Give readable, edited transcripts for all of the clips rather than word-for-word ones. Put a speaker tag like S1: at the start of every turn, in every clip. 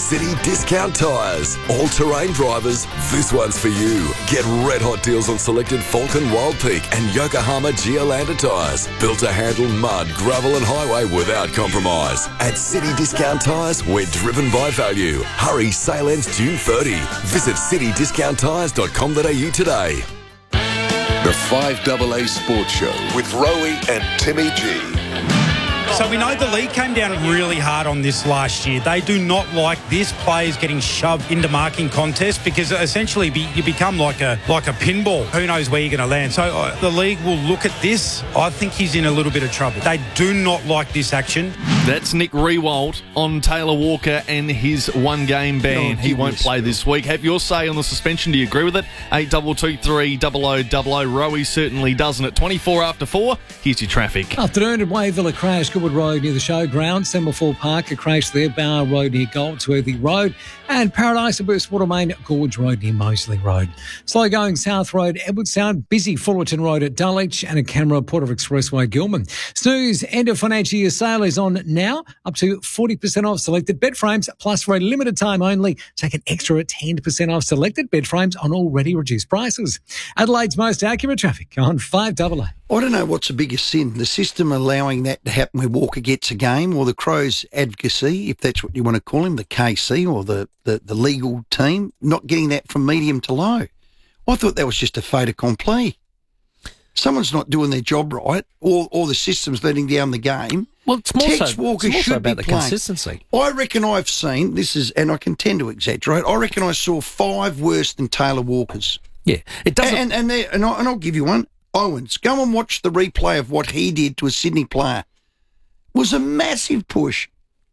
S1: City Discount Tyres. All-terrain drivers, this one's for you. Get red hot deals on selected Falcon Wild Peak and Yokohama Geolander tyres. Built to handle mud, gravel and highway without compromise. At City Discount Tyres, we're driven by value. Hurry, sale ends June 30. Visit citydiscounttyres.com.au today.
S2: The 5AA Sports Show with Rowie and Timmy G.
S3: So we know the league came down really hard on this last year. They do not like this, players getting shoved into marking contests, because essentially you become like a pinball. Who knows where you're going to land? So the league will look at this. I think he's in a little bit of trouble. They do not like this action.
S4: That's Nick Riewoldt on Taylor Walker and his one-game ban. He won't play this week. Have your say on the suspension. Do you agree with it? 8223 0000. Rowie certainly doesn't. At 24 after 4, here's your traffic.
S5: Afternoon at Wayville, a crash. Goodwood Road near the showground. Semaphore Park, a crash there. Bower Road near Goldsworthy Road. And Paradise and Burst Watermain, Gorge Road near Moseley Road. Slow going South Road, Edwardstown. Busy Fullerton Road at Dulwich. And a Camera Port of Expressway, Gilman. Snooze, end of financial year sale is on now. Up to 40% off selected bed frames. Plus for a limited time only, take an extra 10% off selected bed frames on already reduced prices. Adelaide's most accurate traffic on 5AA.
S6: I don't know what's the biggest sin, the system allowing that to happen where Walker gets a game, or the Crows' advocacy, if that's what you want to call him, the KC or the legal team, not getting that from medium to low. I thought that was just a fait accompli. Someone's not doing their job right, or the system's letting down the game.
S7: Well, it's more
S6: Tex
S7: so,
S6: Walker
S7: it's more
S6: should
S7: so about
S6: be
S7: the
S6: playing.
S7: consistency.
S6: I reckon I've seen, and I can tend to exaggerate, I reckon I saw 5 worse than Taylor Walker's.
S7: Yeah, it doesn't.
S6: And I'll give you one. Owens, go and watch the replay of what he did to a Sydney player. It was a massive push.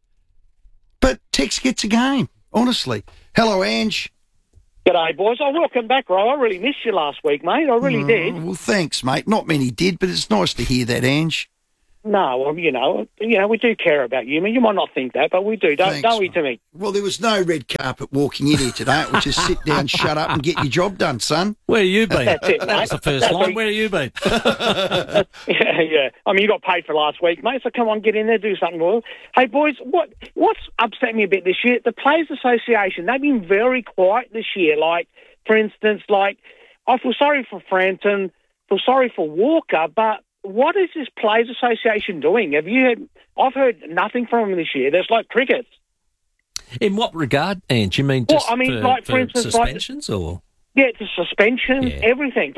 S6: But Tex gets a game, honestly. Hello, Ange.
S8: G'day, boys. Welcome back, Ro. I really missed you last week, mate. I really did.
S6: Well, thanks, mate. Not many did, but it's nice to hear that, Ange.
S8: No, well, you know, we do care about you. I mean, you might not think that, but we do, don't we, Timmy?
S6: Well, there was no red carpet walking in here today. It was just sit down, shut up, and get your job done, son.
S7: Where you been?
S8: That's it, mate.
S7: That was the first line. Where have you been?
S8: Yeah. I mean, you got paid for last week, mate, so come on, get in there, do something well. Hey, boys, what's upset me a bit this year? The Players Association, they've been very quiet this year. Like, for instance, I feel sorry for Frampton, feel sorry for Walker, but what is this Players Association doing? I've heard nothing from them this year. There's like crickets.
S7: In what regard, Ange? You mean just for instance, suspensions or?
S8: Yeah, it's a suspension, everything.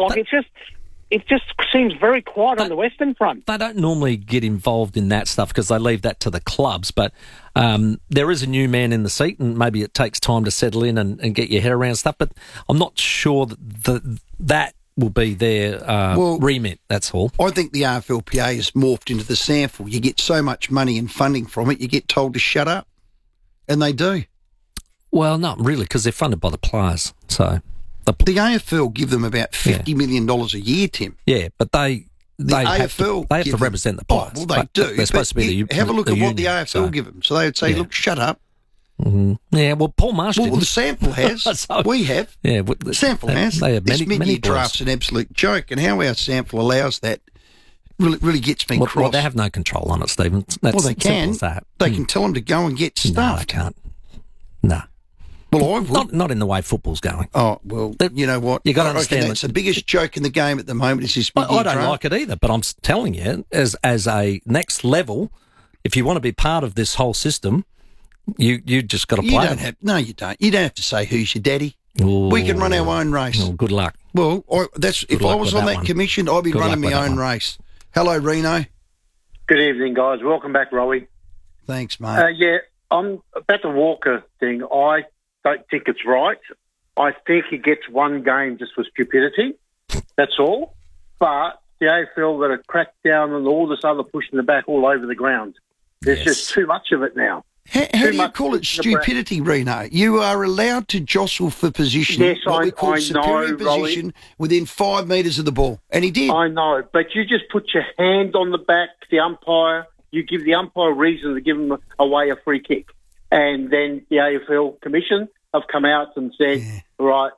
S8: It just seems very quiet on the Western Front.
S7: They don't normally get involved in that stuff because they leave that to the clubs, but there is a new man in the seat and maybe it takes time to settle in and get your head around stuff, but I'm not sure that will be their remit, that's all.
S6: I think the RFLPA has morphed into the sample. You get so much money and funding from it, you get told to shut up. And they do.
S7: Well, not really, because they're funded by the players. So
S6: the AFL give them about $50 million a year, Tim.
S7: Yeah, but they have to represent the players.
S6: Oh, well, they do.
S7: They're supposed to be
S6: have a look at what the
S7: union,
S6: AFL give them. So they would say, look, shut up.
S7: Mm-hmm. Yeah, well, Paul Marsh didn't.
S6: Well, the sample has. We have.
S7: Yeah,
S6: the sample has.
S7: They have
S6: this mid-year draft's an absolute joke, and how our sample allows that really gets me cross.
S7: Well, they have no control on it, Stephen. That's
S6: they can.
S7: That.
S6: They can tell them to go and get stuff.
S7: No, they can't. No.
S6: Well, I would.
S7: Not in the way football's going.
S6: Oh, well, you know what?
S7: You got to understand
S6: that's the biggest joke in the game at the moment is this mid-year draft.
S7: I don't like it either, but I'm telling you, as a next level, if you want to be part of this whole system, you just got to play.
S6: No, you don't. You don't have to say who's your daddy.
S7: Ooh.
S6: We can run our own race.
S7: Oh, good luck.
S6: Well, if I was on that commission, I'd be running my own race. Hello, Reno.
S9: Good evening, guys. Welcome back, Rowie.
S6: Thanks, mate.
S9: I'm about the Walker thing. I don't think it's right. I think he gets one game just for stupidity. That's all. But the AFL got to crack down on all this other pushing the back all over the ground. There's just too much of it now.
S6: How do you call it stupidity, Reno? You are allowed to jostle for position.
S9: Yes,
S6: what we call
S9: I
S6: superior
S9: know,
S6: position within 5 metres of the ball. And he did.
S9: I know, but you just put your hand on the back, the umpire. You give the umpire a reason to give him away a free kick. And then the AFL Commission have come out and said, right,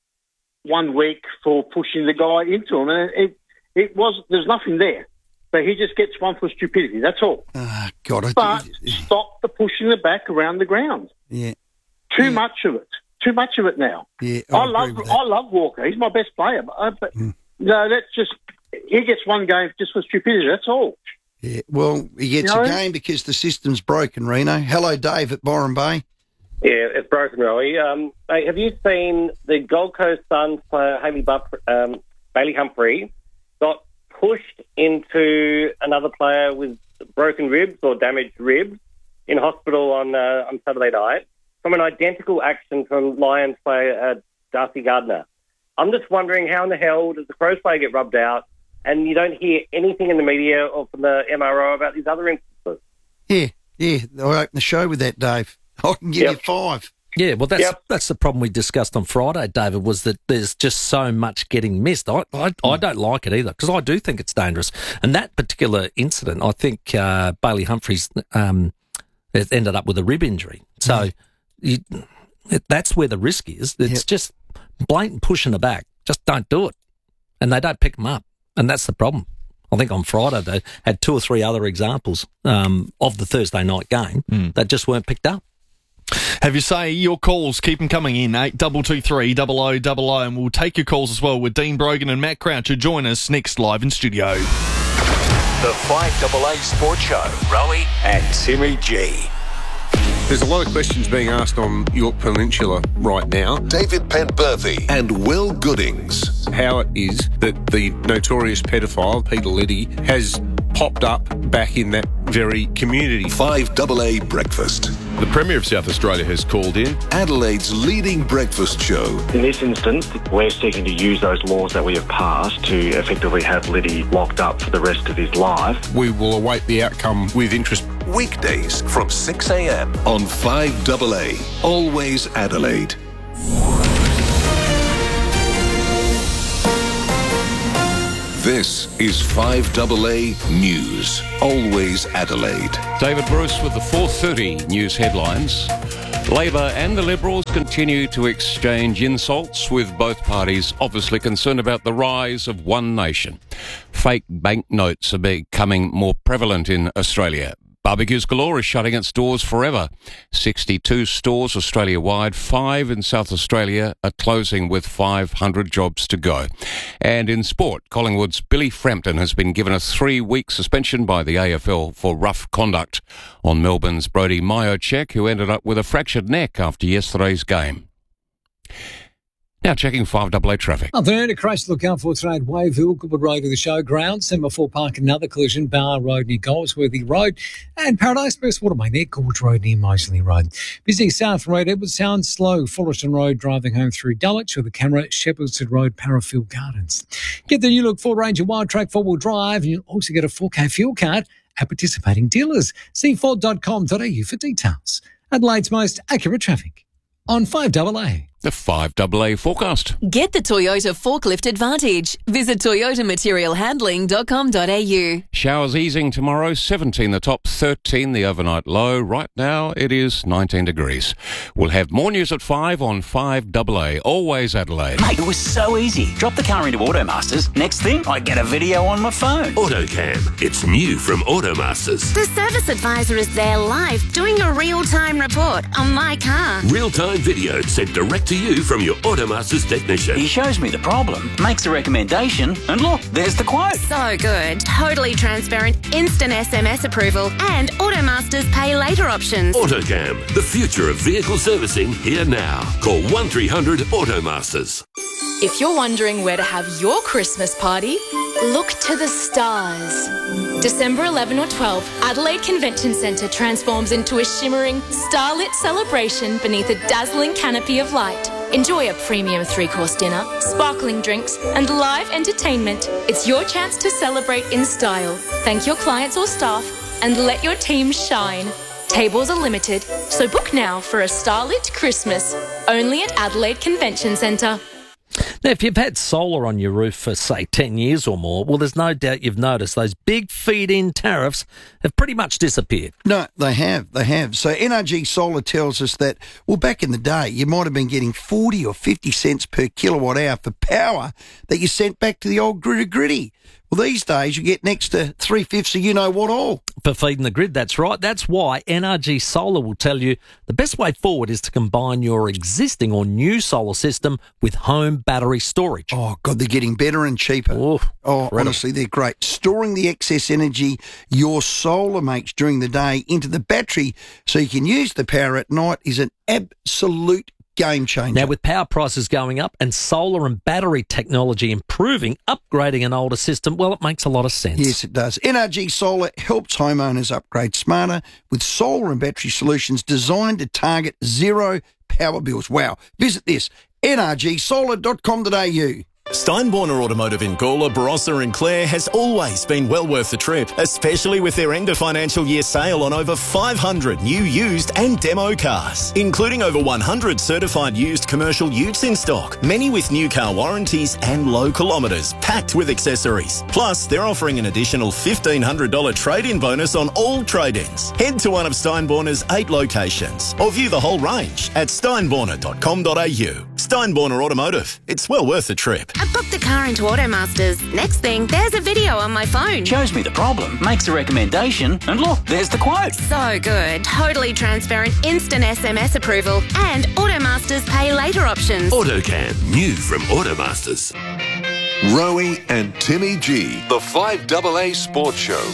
S9: 1 week for pushing the guy into him. And there's nothing there. But he just gets one for stupidity, that's all.
S6: God,
S9: but stop the pushing the back around the ground.
S6: Yeah.
S9: Too much of it. Too much of it now.
S6: Yeah,
S9: I love Walker. He's my best player. But no, that's just... He gets one game just for stupidity, that's all.
S6: Yeah, well, he gets a game because the system's broken, Reno. Hello, Dave at Byron Bay.
S10: Yeah, it's broken, Rowie. Hey, have you seen the Gold Coast Suns player Bailey Humphrey got pushed into another player with broken ribs or damaged ribs in hospital on Saturday night from an identical action from Lions player Darcy Gardner? I'm just wondering how in the hell does the Crows player get rubbed out and you don't hear anything in the media or from the MRO about these other instances?
S6: Yeah. I'll open the show with that, Dave. I can give you 5.
S7: Yeah, well, that's the problem we discussed on Friday, David, was that there's just so much getting missed. I don't like it either because I do think it's dangerous. And that particular incident, I think Bailey Humphries ended up with a rib injury. So that's where the risk is. It's just blatant pushing the back. Just don't do it. And they don't pick them up. And that's the problem. I think on Friday they had 2 or 3 other examples of the Thursday night game that just weren't picked up.
S4: Have you say your calls, keep them coming in, 8223 0000, and we'll take your calls as well with Dean Brogan and Matt Croucher. Join us next live in studio.
S2: The 5AA Sports Show, Rowie and Timmy G.
S11: There's a lot of questions being asked on York Peninsula right now.
S2: David Penberthy and Will Goodings.
S11: How it is that the notorious pedophile, Peter Liddy, has popped up back in that very community.
S2: 5AA Breakfast.
S12: The Premier of South Australia has called in.
S2: Adelaide's leading breakfast show.
S13: In this instance, we're seeking to use those laws that we have passed to effectively have Liddy locked up for the rest of his life.
S11: We will await the outcome with interest.
S2: Weekdays from 6 a.m. on 5AA. Always Adelaide. This is 5AA News. Always Adelaide.
S14: David Bruce with the 4:30 news headlines. Labor and the Liberals continue to exchange insults, with both parties obviously concerned about the rise of One Nation. Fake banknotes are becoming more prevalent in Australia. Barbecues Galore is shutting its doors forever. 62 stores Australia-wide, 5 in South Australia are closing with 500 jobs to go. And in sport, Collingwood's Billy Frampton has been given a 3-week suspension by the AFL for rough conduct on Melbourne's Brodie Miochek, who ended up with a fractured neck after yesterday's game. Now checking 5AA traffic.
S5: Afternoon, a crash to look out for today at Waveville, Goodwood Road to the showground, Semaphore Park, another collision, Bower Road near Goldsworthy Road, and Paradise Burst Waterway near Gorge Road near Moseley Road. Busy South Road, Edwardstown, slow, Fullerton Road, driving home through Dulwich with the camera, Shepherdston Road, Parafield Gardens. Get the new look Ford Ranger Wild Track 4-wheel drive, and you'll also get a 4K fuel card at participating dealers. See Ford.com.au for details. Adelaide's most accurate traffic on 5AA.
S14: The 5AA forecast.
S15: Get the Toyota Forklift Advantage. Visit toyotamaterialhandling.com.au.
S14: Showers easing tomorrow, 17 the top, 13 the overnight low. Right now it is 19 degrees. We'll have more news at 5 on 5AA. Always Adelaide.
S16: Mate, it was so easy. Drop the car into Automasters. Next thing, I get a video on my phone.
S17: AutoCam. It's new from Automasters.
S18: The service advisor is there live doing a real-time report on my car.
S17: Real-time video sent direct to you from your Automasters technician.
S16: He shows me the problem, makes a recommendation, and look, there's the quote.
S18: So good. Totally transparent, instant SMS approval, and Automasters pay later options.
S17: AutoCam, the future of vehicle servicing, here now. Call 1300 Automasters.
S19: If you're wondering where to have your Christmas party, look to the stars. December 11 or 12, Adelaide Convention Centre transforms into a shimmering, starlit celebration beneath a dazzling canopy of light. Enjoy a premium 3-course dinner, sparkling drinks, and live entertainment. It's your chance to celebrate in style. Thank your clients or staff, and let your team shine. Tables are limited, so book now for a starlit Christmas. Only at Adelaide Convention Centre.
S7: Now, if you've had solar on your roof for, say, 10 years or more, well, there's no doubt you've noticed those big feed-in tariffs have pretty much disappeared.
S6: No, they have. So NRG Solar tells us that, well, back in the day, you might have been getting 40 or 50 cents per kilowatt hour for power that you sent back to the old gritty. Well, these days you get next to 3/5 of you-know-what all.
S7: For feeding the grid, that's right. That's why NRG Solar will tell you the best way forward is to combine your existing or new solar system with home battery storage.
S6: Oh, God, they're getting better and cheaper. Honestly, they're great. Storing the excess energy your solar makes during the day into the battery so you can use the power at night is an absolute game changer.
S7: Now, with power prices going up and solar and battery technology improving, upgrading an older system, well, it makes a lot of sense.
S6: Yes, it does. NRG Solar helps homeowners upgrade smarter with solar and battery solutions designed to target zero power bills. Wow. Visit this, nrgsolar.com.au.
S20: Steinborner Automotive in Gawler, Barossa and Clare has always been well worth the trip, especially with their end of financial year sale on over 500 new used and demo cars, including over 100 certified used commercial utes in stock, many with new car warranties and low kilometres, packed with accessories. Plus, they're offering an additional $1,500 trade-in bonus on all trade-ins. Head to one of Steinborner's 8 locations or view the whole range at steinborner.com.au. Steinborner Automotive. It's well worth the trip.
S18: I booked the car into Automasters. Next thing, there's a video on my phone.
S16: Shows me the problem, makes a recommendation, and look, there's the quote.
S18: So good. Totally transparent, instant SMS approval, and Automasters pay later options.
S17: AutoCam, new from Automasters.
S2: Rowie and Timmy G, the 5AA Sports Show.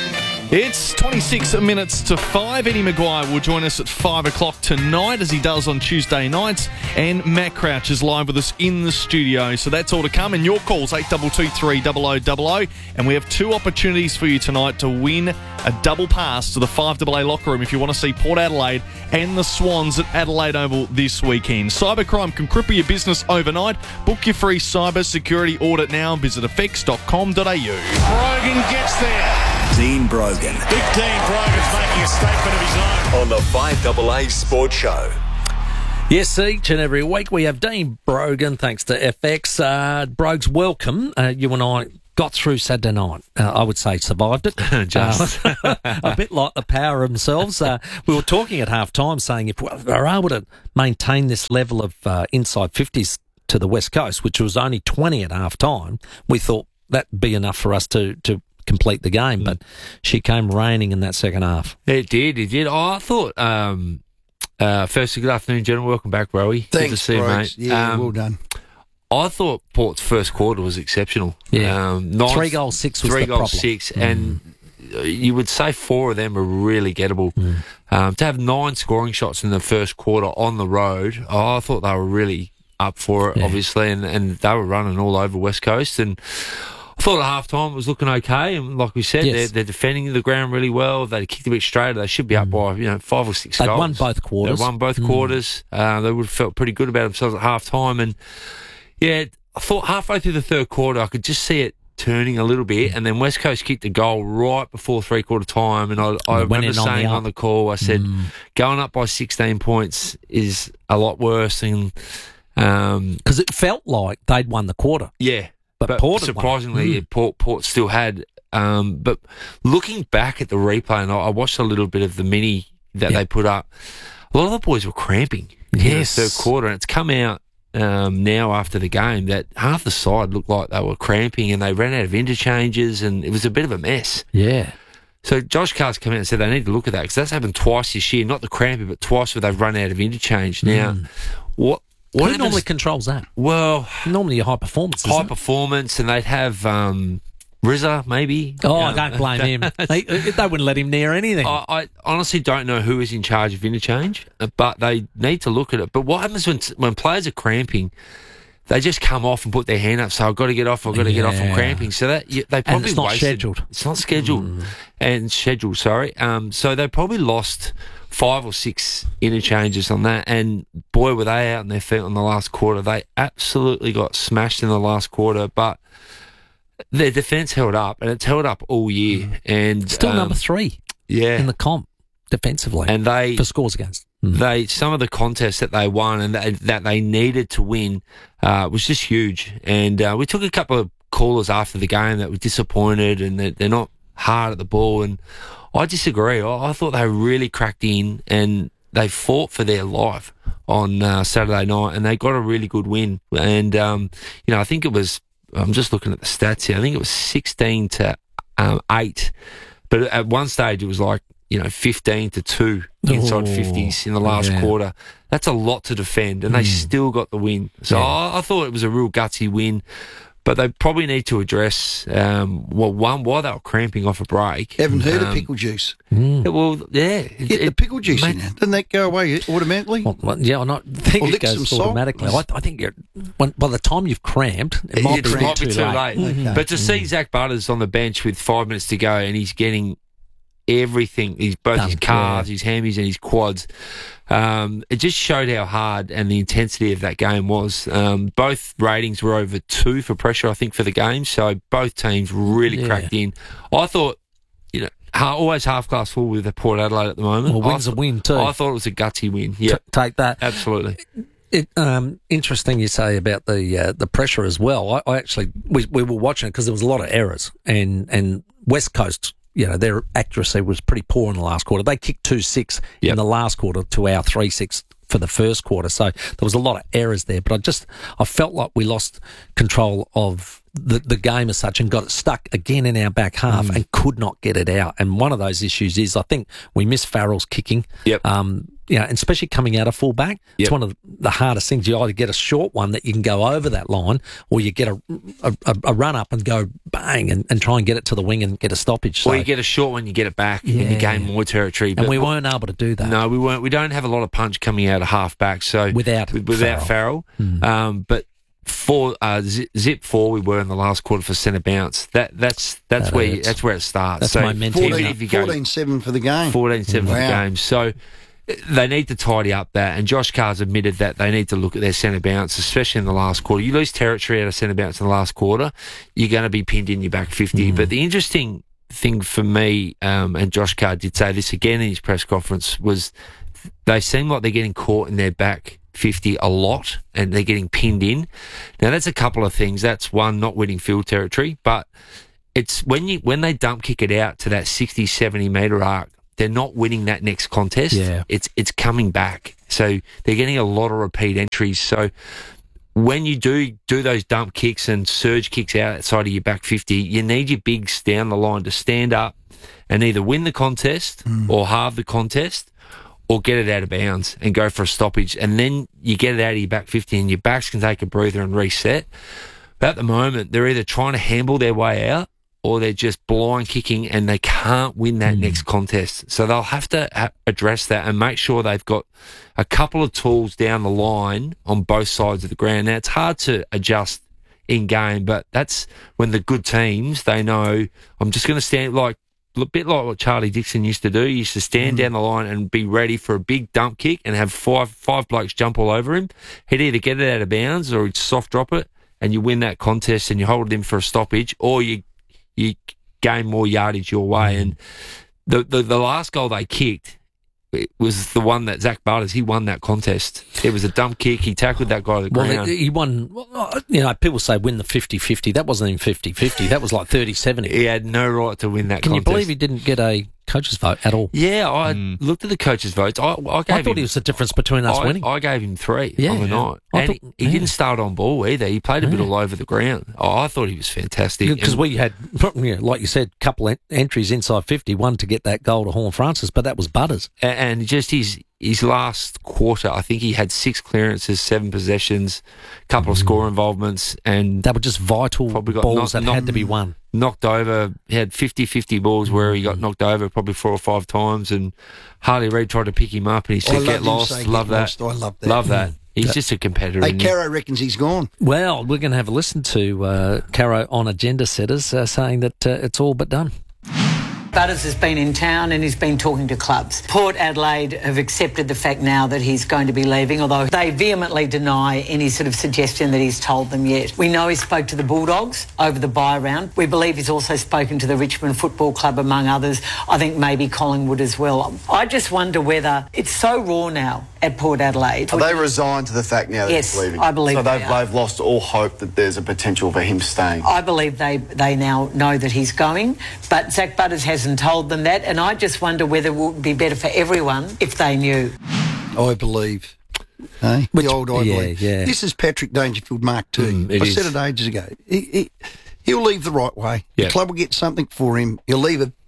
S4: It's 26 minutes to 5. Eddie Maguire will join us at 5 o'clock tonight, as he does on Tuesday nights. And Matt Crouch is live with us in the studio. So that's all to come. And your calls, 8223 0000. And we have 2 opportunities for you tonight to win a double pass to the 5AA locker room if you want to see Port Adelaide and the Swans at Adelaide Oval this weekend. Cybercrime can cripple your business overnight. Book your free cyber security audit now. Visit effects.com.au.
S21: Brogan gets there.
S20: Dean Brogan.
S21: Big Dean Brogan's making a statement of his own.
S2: On the 5AA Sports Show.
S7: Yes, each and every week we have Dean Brogan, thanks to FX. Brogues, welcome. You and I got through Saturday night. I would say survived it.
S22: Just.
S7: A bit like the Power themselves. We were talking at half-time saying if we're able to maintain this level of inside 50s to the West Coast, which was only 20 at half-time, we thought that'd be enough for us to complete the game, but she came raining in that second half.
S22: It did. Oh, I thought, firstly, good afternoon, gentlemen. Welcome back, Rowie.
S6: Thanks,
S22: good to see you, mate.
S6: Yeah, well done.
S22: I thought Port's first quarter was exceptional.
S7: Yeah.
S22: 3
S7: goals, 6 was the
S22: 3 goals,
S7: problem.
S22: 6, and you would say 4 of them are really gettable. To have 9 scoring shots in the first quarter on the road, I thought they were really up for it, obviously, and they were running all over West Coast, and I thought at half-time it was looking okay, and like we said, they're defending the ground really well. They kicked a bit straighter. They should be up by 5 or 6 goals.
S7: They'd won both quarters.
S22: They won both quarters. They would have felt pretty good about themselves at half-time. And, yeah, I thought halfway through the third quarter I could just see it turning a little bit, and then West Coast kicked a goal right before three-quarter time, and I remember saying on the call, I said, going up by 16 points is a lot worse than...
S7: Because it felt like they'd won the quarter.
S22: Yeah.
S7: But Port
S22: surprisingly, Port still had. But looking back at the replay, and I watched a little bit of the mini that they put up, a lot of the boys were cramping in the third quarter. And it's come out now after the game that half the side looked like they were cramping and they ran out of interchanges and it was a bit of a mess.
S7: Yeah.
S22: So Josh Carr's come out and said they need to look at that because that's happened twice this year, not the cramping, but twice where they've run out of interchange. Now,
S7: Who normally controls that?
S22: Well,
S7: normally a high performance.
S22: High performance, and they'd have Rizza maybe.
S7: Oh, I don't blame him. They wouldn't let him near anything.
S22: I honestly don't know who is in charge of interchange, but they need to look at it. But what happens when players are cramping? They just come off and put their hand up. So I've got to get off. I've got to get off. I'm cramping. So that they probably
S7: and it's not
S22: wasted.
S7: scheduled.
S22: It's not scheduled and scheduled. Sorry. So they probably lost 5 or 6 interchanges on that, and boy, were they out on their feet on the last quarter. They absolutely got smashed in the last quarter, but their defence held up, and it's held up all year. And
S7: still number 3 in the comp defensively,
S22: and
S7: for scores against.
S22: Some of the contests that they won and that they needed to win was just huge. And we took a couple of callers after the game that were disappointed and they're not hard at the ball, and I disagree. I thought they really cracked in and they fought for their life on Saturday night, and they got a really good win. And I think it was I'm just looking at the stats here. I think it was 16 to 8, but at one stage it was like 15 to 2 inside 50s in the last quarter. That's a lot to defend, and they still got the win. So I thought it was a real gutsy win. But they probably need to address, why they were cramping off a break.
S6: Haven't heard of pickle juice.
S22: Well, yeah.
S6: Get the pickle juice in there. Doesn't that go away automatically?
S7: I don't think it goes automatically. I think by the time you've cramped, it might be too late.
S22: Okay. But to see Zach Butters on the bench with 5 minutes to go and he's getting everything, both his calves, his hammies and his quads, it just showed how hard and the intensity of that game was. Both ratings were over 2 for pressure, I think, for the game, so both teams really cracked in. I thought, always half-class full with the Port Adelaide at the moment.
S7: Well, win's a win too.
S22: I thought it was a gutsy win. Yeah,
S7: take that.
S22: Absolutely.
S7: Interesting you say about the pressure as well. I actually, we were watching it because there was a lot of errors, and West Coast, their accuracy was pretty poor in the last quarter. They kicked 2-6 in the last quarter to our 3-6 for the first quarter. So there was a lot of errors there. But I felt like we lost control of the game as such and got it stuck again in our back half and could not get it out. And one of those issues is I think we missed Farrell's kicking. Yep. And especially coming out of full back. It's one of the hardest things. You either get a short one that you can go over that line, or you get a run up and go bang and try and get it to the wing and get a stoppage.
S22: Or you get a short one, you get it back and you gain more territory.
S7: And we weren't able to do that.
S22: No, we weren't. We don't have a lot of punch coming out of half back. So
S7: without
S22: Farrell. But for zip 4 we were in the last quarter for centre bounce. That's where it starts.
S7: That's
S22: so
S7: momentum.
S6: 14-7 for the game.
S22: 14-7 for the game. So they need to tidy up that, and Josh Carr's admitted that they need to look at their centre bounce, especially in the last quarter. You lose territory out of centre bounce in the last quarter, you're going to be pinned in your back 50. But the interesting thing for me, and Josh Carr did say this again in his press conference, was they seem like they're getting caught in their back 50 a lot and they're getting pinned in. Now that's a couple of things. That's one, not winning field territory, but it's when they dump kick it out to that 60-70 metre arc, they're not winning that next contest.
S7: Yeah.
S22: It's coming back. So they're getting a lot of repeat entries. So when you do those dump kicks and surge kicks outside of your back 50, you need your bigs down the line to stand up and either win the contest or halve the contest or get it out of bounds and go for a stoppage. And then you get it out of your back 50 and your backs can take a breather and reset. But at the moment, they're either trying to handle their way out or they're just blind kicking and they can't win that next contest. So they'll have to address that and make sure they've got a couple of tools down the line on both sides of the ground. Now, it's hard to adjust in game, but that's when the good teams, they know, I'm just going to stand a bit like what Charlie Dixon used to do. He used to stand down the line and be ready for a big dump kick and have five blokes jump all over him. He'd either get it out of bounds or he'd soft drop it and you win that contest and you hold him for a stoppage, or you gain more yardage your way. And the last goal they kicked, it was the one that Zach Butters, he won that contest. It was a dump kick. He tackled that guy to the ground.
S7: He won, people say win the 50-50. That wasn't even 50-50. That was like 30-70.
S22: He had no right to win that contest.
S7: Can you believe he didn't get a coach's vote at all?
S22: Yeah, I looked at the coach's votes. I thought
S7: it was the difference between us winning.
S22: I gave him 3 on the night. And he didn't start on ball either. He played a bit all over the ground. I thought he was fantastic.
S7: Because we had, like you said, a couple entries inside 50, one to get that goal to Horn Francis, but that was Butters.
S22: And just his last quarter, I think he had 6 clearances, 7 possessions, a couple of score involvements, and
S7: they were just vital balls that had to be won.
S22: Knocked over. He had 50-50 balls where he got knocked over probably 4 or 5 times, and Harley Reid tried to pick him up and he said, get lost. Love that.
S6: I love that.
S22: Love that. He's just a competitor.
S6: Hey, Caro reckons he's gone.
S7: Well, we're going to have a listen to Caro on Agenda Setters saying that it's all but done.
S1: Butters has been in town and he's been talking to clubs. Port Adelaide have accepted the fact now that he's going to be leaving, although they vehemently deny any sort of suggestion that he's told them yet. We know he spoke to the Bulldogs over the bye round. We believe he's also spoken to the Richmond Football Club, among others. I think maybe Collingwood as well. I just wonder whether it's so raw now at Port Adelaide.
S3: Are they resigned to the fact now that he's leaving?
S1: I believe
S3: so. They've lost all hope that there's a potential for him staying.
S1: I believe they now know that he's going, but Zach Butters hasn't told them that, and I just wonder whether it would be better for everyone if they knew.
S6: I believe The old idler.
S7: Yeah.
S6: This is Patrick Dangerfield Mark II. I said it ages ago. He'll leave the right way.
S22: Yep.
S6: The club will get something for him. He'll leave a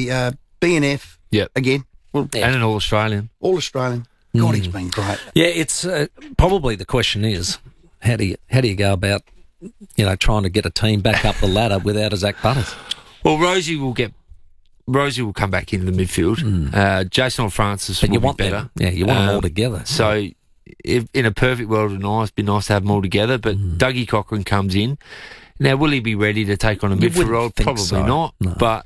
S6: BNF again.
S22: And an All-Australian.
S6: All-Australian. God, he's been great.
S7: Yeah, it's probably the question is, how do you go about, trying to get a team back up the ladder without a Zach Butters?
S22: Well, Rosie will come back into the midfield. Jason or Francis will be better.
S7: You want them all together.
S22: So, if, in a perfect world, it'd be nice to have them all together. But Dougie Cochran comes in. Now, will he be ready to take on a midfield role? Probably not. No. But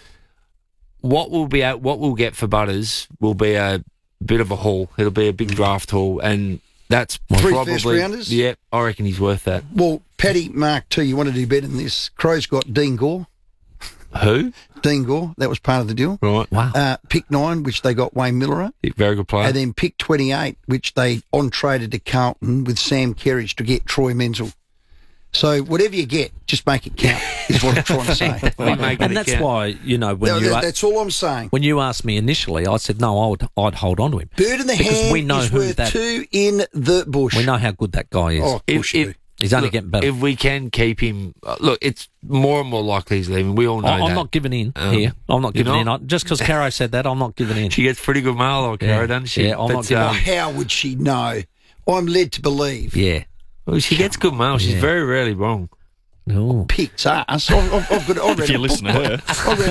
S22: what we'll get for Butters will be a bit of a haul. It'll be a big draft haul, and that's
S6: 3
S22: probably
S6: first rounders.
S22: Yeah, I reckon he's worth that.
S6: Well, Paddy Mark II, you want to do better than this. Crows got Dean Gore.
S22: Who?
S6: Dean Gore. That was part of the deal.
S22: Right.
S7: Wow.
S6: Pick 9, which they got Wayne Miller at.
S22: Very good player.
S6: And then pick 28, which they on-traded to Carlton with Sam Kerridge to get Troy Menzel. So whatever you get, just make it count, is what I'm trying to say.
S7: And that's why,
S6: that's all I'm saying.
S7: When you asked me initially, I said, no, I'd hold on to him.
S6: Bird in the hand
S7: we know
S6: is worth 2 in the bush.
S7: We know how good that guy is.
S6: Oh,
S7: he's only getting better.
S22: If we can keep him... look, it's more and more likely he's leaving. We all know that.
S7: I'm not giving in here. I'm not giving in. Just because Caro said that, I'm not giving in.
S22: She gets pretty good mail, Caro, doesn't she?
S7: Yeah, I'm not giving in.
S6: How would she know? I'm led to believe.
S7: Yeah.
S22: Well, she gets good mail. She's very rarely wrong.
S7: No.
S6: Picks ass. If
S4: you listen to her.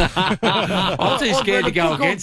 S22: I'm too scared to go against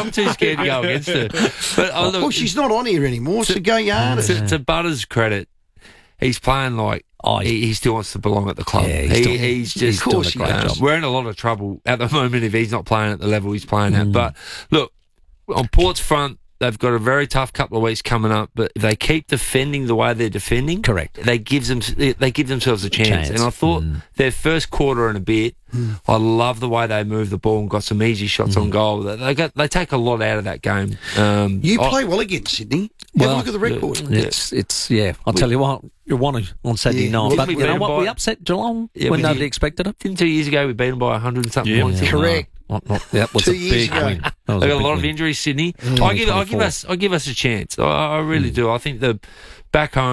S22: her. But
S6: look, she's not on here anymore, so go yard.
S22: To Butters' credit, he's playing like he still wants to belong at the club.
S7: Yeah,
S22: he's just
S7: doing a great job.
S22: We're in a lot of trouble at the moment if he's not playing at the level he's playing at. But look, on Port's front, they've got a very tough couple of weeks coming up, but if they keep defending the way they're defending,
S7: correct,
S22: they give themselves a chance. And I thought their first quarter and a bit, I love the way they moved the ball and got some easy shots on goal. They take a lot out of that game.
S6: You play well against Sydney. Have a look at the record.
S7: It's I'll tell you what, you won on Saturday night, but you know what? We upset Geelong when nobody expected it.
S22: Didn't 2 years ago we beat them by 100 and something points?
S6: Correct.
S7: That was
S6: 2
S7: a
S6: years
S7: big
S6: ago.
S7: win.
S22: They got a lot of injuries, Sydney. I give us a chance. I really do. I think the back home.